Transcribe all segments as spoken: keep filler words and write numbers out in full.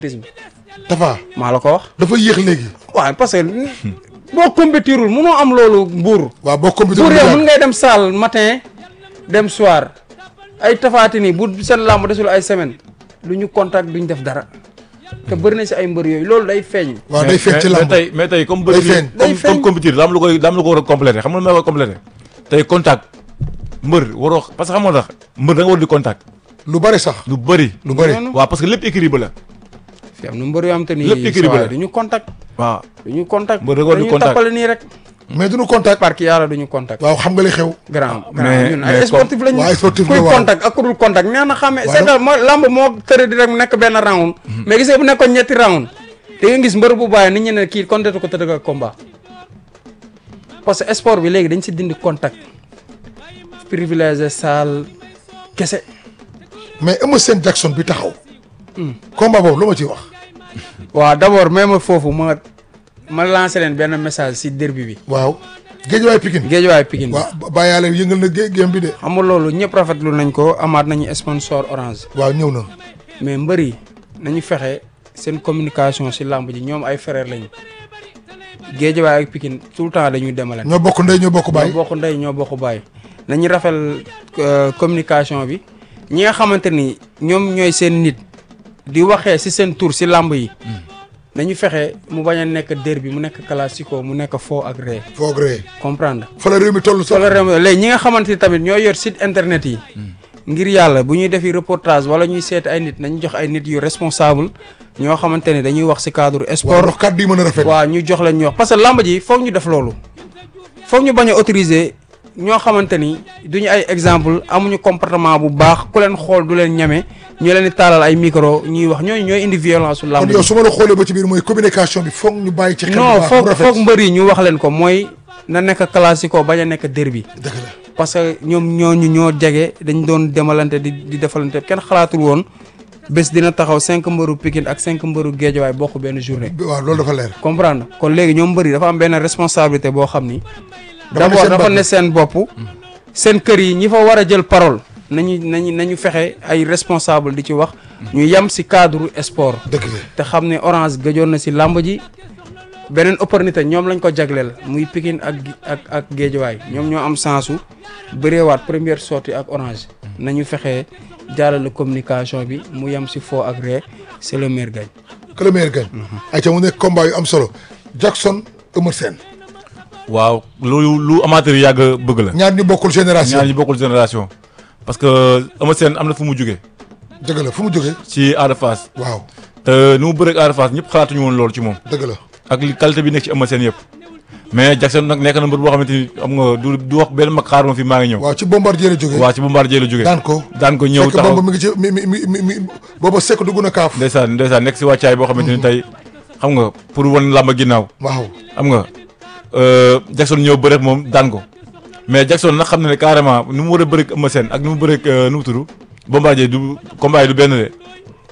Tafa maa la ko wax. dafa yéex léegi. waaw parce que boo compétirul munoo am loolu mbuur. waaw boo compétirul mbuur yow mun ngay dem salle matin dem soir ay tafaati nii bu seen làmb desul ay semaine du ñu contact duñ def dara te bëri na si ay mbër yooyu loolu day feeñ. waaw day feeñ ci mais làmb tey mais tey comme day bëri feeñ. day comme feeñ. comme compétir daa am lu koy daa am lu ko war a complété xam nga lu ma koy complété tey contact mbër waroo parce que xam nga tax mbër da nga war di contact lu bari sax. lu bëri. lu bari. noonu. waaw parce que lépp équilibre la. fi am na mbër yoo xam te ni Lépp équilibre la. du ñu contact waaw du ñu contact Mbër da nga war di dañuy contact. tappale nii rek mais duñu contact. parce que yàlla du ñu contact waaw xam nga li xew. grand mais- grand ñun mais ay sportif lañu waaw, ay sportif kuy la, waaw. contact ak ku dul contact nee na xamee Waaw, c'est que moo lamb moo tëre di rek mu nekk benn round mais gisee bu nekkoon ñetti round da nga gis mbër bu bàyyi nit ñi ne kii contact ko tëdd ak combat parce que sport bi léegi dañ si dindi contact privilégié salle kese mais Eumeu Sène Jackson bi taxaw. combat boobu lu ma ciy wax. waaw d'abord même foofu ma ma lancé leen benn message si derby bi waaw. Géejawaay Pikine. Géejawaay Pikine waaw bàyyaale yëngal na gé géem bi de. xam nga loolu ñëpp rafetlu nañ ko amaat nañu sponsor orange waaw ñëw na. mais mbër yi nañu fexe seen communication si làmb ji ñoom ay frère lañu Géejawaay ak Pikine tout le temps dañuy demalante ñoo bokk ndey ñoo bokk baay. ñoo bokk ndey ñoo bokk baay nañu rafet euh, communication bi ñi nga xamante ni ñoom ñooy seen nit di waxee si seen tour si làmb yi nañu fexe mu bañ a nekk derby mu nekk classico mu nekk foo ak ree foog ree. comprendre fa la réew mi toll sax. wala réew léegi ñi nga xamante ni tamit ñoo yor site internet yi ngir yàlla bu ñuy defi reportage wala ñuy seet ay nit nañu jox ay nit yu responsable ñoo xamante ni dañuy wax si cadre waaw sport ndox kàddu yi mën a rafet. waaw ñu jox leen ñu wax parce que lamb ji foog ñu def loolu foog ñu bañ a autoriser ñoo xamante ni duñu ay exemple amuñu comportement bu baax ku leen xool du leen ñeme ñu leen di taalal ay micro ñuy wax ñooñu ñooy indi violence su lamb kon yow ji su ma la xoolee ba ci biir mooy communication bi foog ñu bàyyi ci xel. bu non baax foog bu rafet. foog mbër yi ñu wax leen ko mooy na nekk classico bañ a nekk derby dëgg la. parce que ñoom ñooñu ñoo jege dañ doon demalante di di defalante kenn xalaatul woon bés dina taxaw cinq mbëru Pikine ak cinq mbëru Géejawaay bokk benn journée waaw loolu dafa leer. comprendre kon léegi ñoom mbëri dafa am benn responsabilité boo xam ni Dafa ne d'abord seen dafa bopp. ne seen bopp seen kër yi ñi fa war a jël parole nañu nañu nañu fexe ay responsable di ci wax ñu yem si cadre sport dëgg la. te xam ne Orange gëjoon na si làmb ji beneen opportunité ñoom lañ ko jagleel muy Pikine ak ak ak Géejawaay ñoom ñoo am sensu bëreewaat première sortie ak Orange nañu fexe jaarale communication bi mu yem si foo ak ree c'est le meilleur gagne. que le meilleur gagne. ayca mu nekk combat yu am solo. Jackson Eumeu Sène. waaw loolu lu amateur yi yàgg bëgg la. ñaar ñu bokkul génération. ñaar ñi bokkul génération. parce que Eumeu Sène am na fu mu jógee dëgg la fu mu jógee. ci Ada Fass waaw te ni mu bëreeg Ada Fass ñëpp xalaatuñu woon loolu ci moom dëgg la. ak li qualité bi nekk ci Eumeu Sène yëpp mais Jackson nag nekk na mbër boo xamante ni am nga du du wax benn mag xaar ma fi maa ngi ñëw. waaw ci bombardier la jógee. waa ci Bombardier la jógee. daan ko daan ko ñëw fekk taxaw bomba mi ngi ci mi mi mi mi booba sekk dugg na kaaf. ndeysaan ndeysaan nekk si wàccaay boo xamante ni tey xam nga pour wan làmb ginnaaw waaw xam nga Jackson ñëw bëreek moom daan ko mais Jackson nag xam na ne carrément ni mu war a bëreek Eumeu Sène ak ni mu bëreek nu mu tudd Bombardier du combat yi du benn de.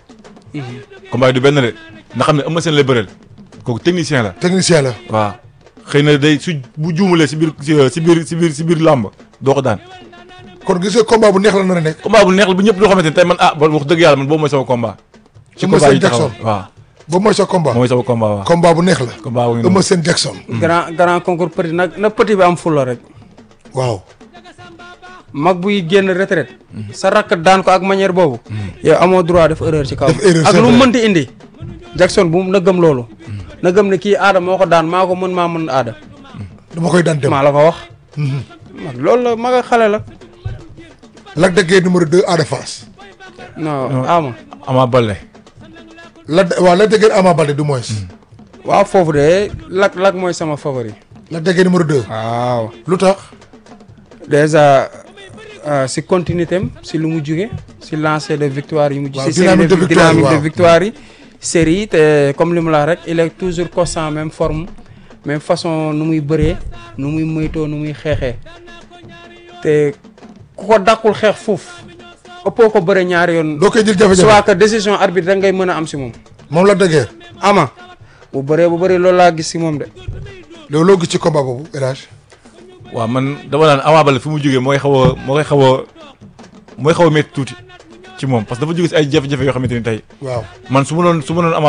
combat yi du benn de nga xam ne Eumeu Sène lay bëreel kooku technicien la. technicien la. waaw xëy na day su bu juumalee si biir si biir si biir si biir làmb doo ko daan. kon gis nga combat bu neex la nar a nekk. combat bu neex la bu ñëpp loo xamante ni tey man ah ba wax dëgg yàlla man boobu mooy sama combat. ci Eumeu combat Sène yi taxaw Jackson. waaw boobu mooy sa combat. mooy sama combat waaw. combat bu neex la. combat bu Eumeu Sène Jackson. grand grand concours petit nag na petit bi am fulla rek waaw. mag buy génn retraite sa rakk daan ko ak manière boobu yow amoo droit def erreur ci kaw Def erreur, ak c'est lu mu vrai. mënti indi Jackson bu mu na gëm loolu na gëm ne kii aada moo ko daan maa ko mën maa mën aada dama koy daan dem. maa la ko wax mag loolu la mag a xale la Lac de Guiers numéro deux Ada Fass. non ama Ama Baldé. Lac de waaw Lac de Guiers Ama Baldé du moins. waaw foofu de lak lak mooy sama favori Lac de Guiers numéro deux. waaw lu tax. déjà euh, si continuité am si lu mu jóge si lancé de victoire yi mu Waaw, si dynamique de série victoire, dynamique de waaw. victoire yi série te comme li mu la wax rek il est toujours constant même forme même façon nu muy bëree nu muy moytoo nu muy xeexee te ku ko dàqul xeex foofu ëppoo ko bëre ñaari yoon doo koy jël jafe-jafe. soit que décision arbitre rek ngay mën a am si moom moom Lac de Guiers. ama bu bëree bu bëree loolu laa gis si moom de loolu loo gis ci combat boobu El Hadj. waaw man dama naan Ama Baldé fi mu jógee mooy xaw a moo koy xaw a mooy xaw a métti tuuti ci moom parce que dafa jóge si ay jafe-jafe yoo xamante ni tey waaw man su ma doon su ma doon